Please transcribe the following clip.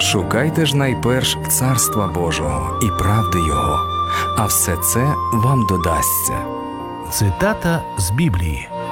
Шукайте ж найперш Царства Божого і правди Його, а все це вам додасться. Цитата з Біблії.